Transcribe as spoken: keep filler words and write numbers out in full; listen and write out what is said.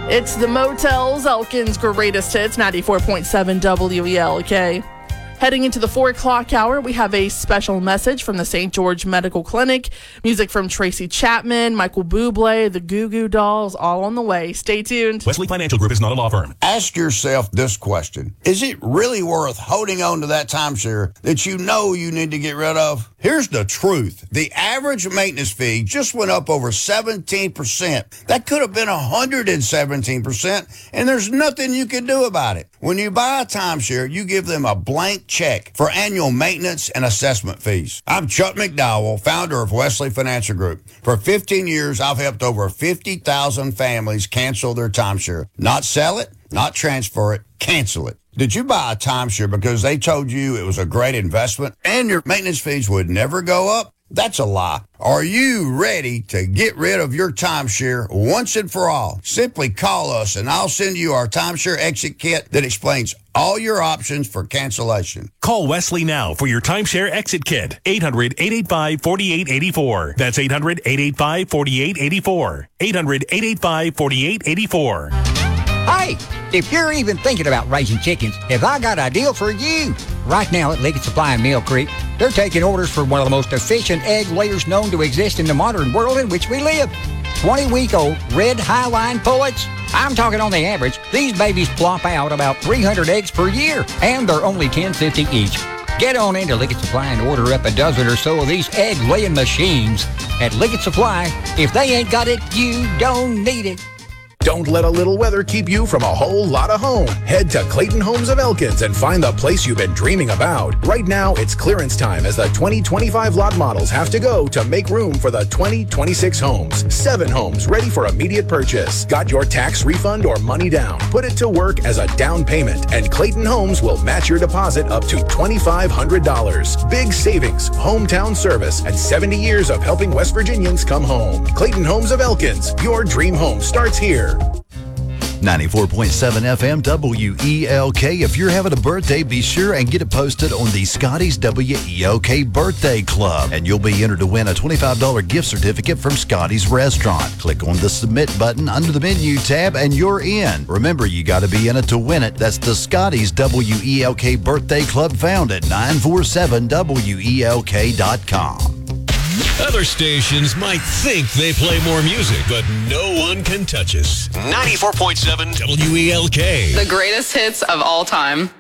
It's the Motels, Elkin's greatest hits, ninety-four point seven W E L K. Heading into the four o'clock hour, we have a special message from the Saint George Medical Clinic. Music from Tracy Chapman, Michael Bublé, the Goo Goo Dolls, all on the way. Stay tuned. Wesley Financial Group is not a law firm. Ask yourself this question. Is it really worth holding on to that timeshare that you know you need to get rid of? Here's the truth. The average maintenance fee just went up over seventeen percent. That could have been one hundred seventeen percent, and there's nothing you can do about it. When you buy a timeshare, you give them a blank check for annual maintenance and assessment fees. I'm Chuck McDowell, founder of Wesley Financial Group. For fifteen years, I've helped over fifty thousand families cancel their timeshare. Not sell it, not transfer it, cancel it. Did you buy a timeshare because they told you it was a great investment and your maintenance fees would never go up? That's a lie. Are you ready to get rid of your timeshare once and for all? Simply call us and I'll send you our timeshare exit kit that explains all your options for cancellation. Call Wesley now for your timeshare exit kit. eight hundred, eight eight five, four eight eight four. That's eight hundred, eight eight five, four eight eight four. eight hundred, eight eight five, four eight eight four. Hey, if you're even thinking about raising chickens, have I got a deal for you? Right now at Liggett Supply in Mill Creek, they're taking orders for one of the most efficient egg layers known to exist in the modern world in which we live. twenty-week-old red highline pullets. I'm talking on the average, these babies plop out about three hundred eggs per year, and they're only ten fifty each. Get on into Liggett Supply and order up a dozen or so of these egg-laying machines. At Liggett Supply, if they ain't got it, you don't need it. Don't let a little weather keep you from a whole lot of home. Head to Clayton Homes of Elkins and find the place you've been dreaming about. Right now, it's clearance time as the twenty twenty-five lot models have to go to make room for the twenty twenty-six homes. Seven homes ready for immediate purchase. Got your tax refund or money down? Put it to work as a down payment, and Clayton Homes will match your deposit up to twenty-five hundred dollars. Big savings, hometown service, and seventy years of helping West Virginians come home. Clayton Homes of Elkins. Your dream home starts here. ninety-four point seven F M W E L K. If you're having a birthday, be sure and get it posted on the Scotty's W E L K Birthday Club, and you'll be entered to win a twenty-five dollars gift certificate from Scotty's Restaurant. Click on the Submit button under the menu tab, and you're in. Remember, you got to be in it to win it. That's the Scotty's W E L K Birthday Club, found at nine four seven W E L K dot com. Other stations might think they play more music, but no one can touch us. ninety-four point seven W E L K. The greatest hits of all time.